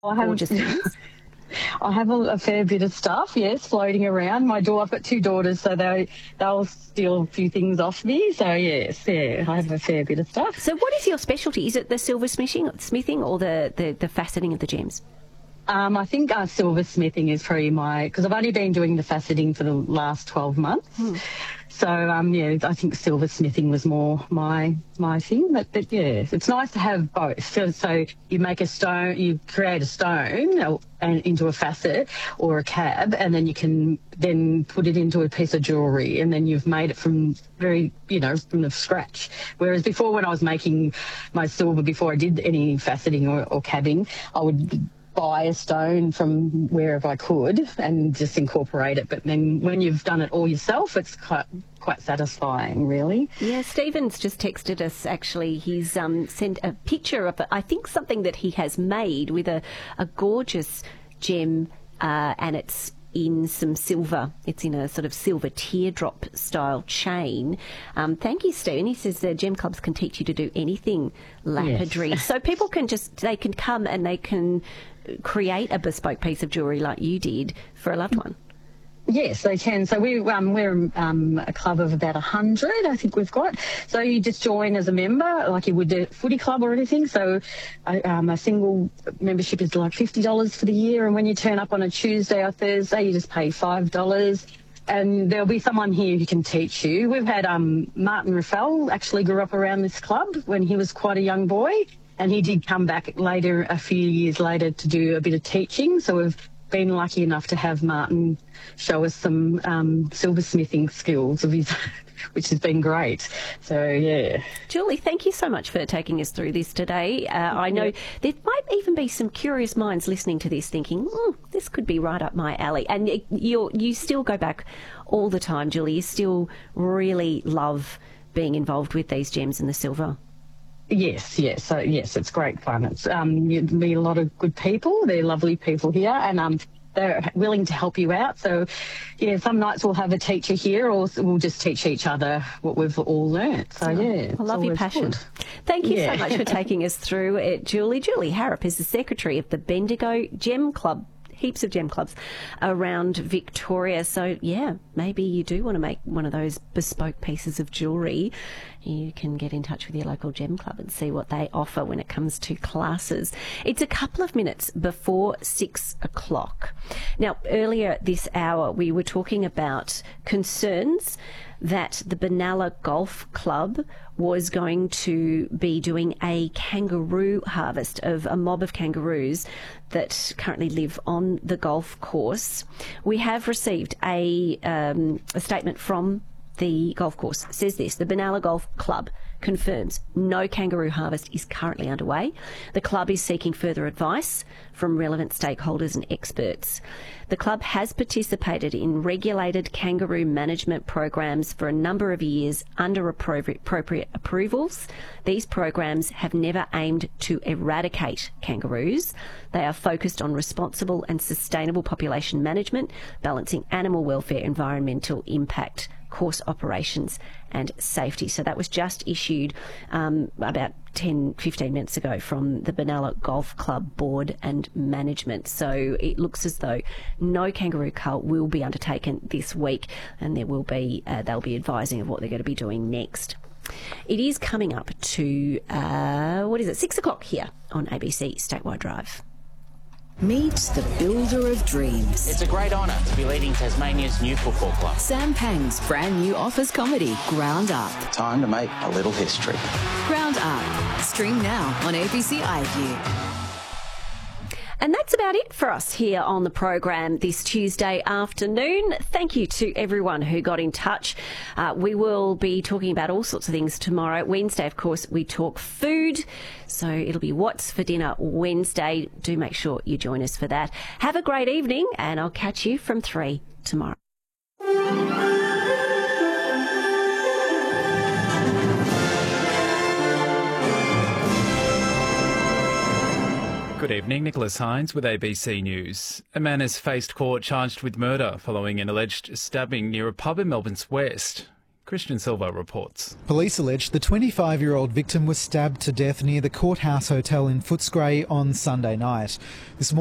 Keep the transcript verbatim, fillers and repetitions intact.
I have, gorgeous things? I have a, a fair bit of stuff, yes, floating around. My daughter, I've got two daughters, so they they'll steal a few things off me. So yes, yeah, I have a fair bit of stuff. So what is your specialty? Is it the silver smithing, smithing or the, the, the faceting of the gems? Um, I think uh, silversmithing is probably my, because I've only been doing the faceting for the last twelve months. Hmm. So, um, yeah, I think silversmithing was more my my thing. But, but, yeah, it's nice to have both. So, so you make a stone, you create a stone or, and into a facet or a cab, and then you can then put it into a piece of jewellery, and then you've made it from very, you know, from the scratch. Whereas before, when I was making my silver, before I did any faceting or, or cabbing, I would buy a stone from wherever I could and just incorporate it. But then when you've done it all yourself, it's quite quite satisfying, really. Yeah, Stephen's just texted us, actually. He's um, sent a picture of, I think, something that he has made with a, a gorgeous gem, uh, and it's in some silver. It's in a sort of silver teardrop style chain. Um, thank you, Stephen. He says the gem clubs can teach you to do anything lapidary. Yes. So people can just, they can come and they can create a bespoke piece of jewellery like you did for a loved one. Yes, they can. So we, um, we're um, a club of about one hundred, I think we've got. So you just join as a member, like you would do a footy club or anything. So uh, um, a single membership is like fifty dollars for the year. And when you turn up on a Tuesday or Thursday, you just pay five dollars. And there'll be someone here who can teach you. We've had um, Martin Raffel actually grew up around this club when he was quite a young boy. And he did come back later, a few years later, to do a bit of teaching. So we've been lucky enough to have Martin show us some um, silversmithing skills of his, which has been great. So, yeah. Julie, thank you so much for taking us through this today. Uh, I know there might even be some curious minds listening to this thinking, mm, this could be right up my alley. And you you still go back all the time, Julie. You still really love being involved with these gems and the silver. Yes, yes, so yes, it's great fun. It's um, you meet a lot of good people. They're lovely people here, and um, they're willing to help you out. So, yeah, some nights we'll have a teacher here, or we'll just teach each other what we've all learnt. So, yeah, I love your passion. Good. Thank you yeah. so much for taking us through it, Julie. Julie Harrop is the secretary of the Bendigo Gem Club. Heaps of gem clubs around Victoria. So, yeah, maybe you do want to make one of those bespoke pieces of jewellery. You can get in touch with your local gem club and see what they offer when it comes to classes. It's a couple of minutes before six o'clock. Now, earlier this hour, we were talking about concerns that the Benalla Golf Club was going to be doing a kangaroo harvest of a mob of kangaroos that currently live on the golf course. We have received a, um, a statement from the golf course. It says this: the Benalla Golf Club confirms no kangaroo harvest is currently underway. The club is seeking further advice from relevant stakeholders and experts. The club has participated in regulated kangaroo management programs for a number of years under appropriate, appropriate approvals. These programs have never aimed to eradicate kangaroos. They are focused on responsible and sustainable population management, balancing animal welfare, environmental impact, course operations and safety. So that was just issued um, about ten, fifteen minutes ago from the Benalla Golf Club Board and Management. So it looks as though no kangaroo cull will be undertaken this week, and there will be uh, they'll be advising of what they're going to be doing next. It is coming up to, uh, what is it, six o'clock here on A B C Statewide Drive. Meet the builder of dreams. It's a great honour to be leading Tasmania's new football club. Sam Pang's brand new office comedy, Ground Up. Time to make a little history. Ground Up. Stream now on A B C iView. And that's about it for us here on the program this Tuesday afternoon. Thank you to everyone who got in touch. Uh, we will be talking about all sorts of things tomorrow. Wednesday, of course, we talk food. So it'll be What's for Dinner Wednesday. Do make sure you join us for that. Have a great evening, and I'll catch you from three tomorrow. Good evening, Nicholas Hines with A B C News. A man has faced court charged with murder following an alleged stabbing near a pub in Melbourne's West. Christian Silva reports. Police allege the twenty-five-year-old victim was stabbed to death near the Courthouse Hotel in Footscray on Sunday night. This morning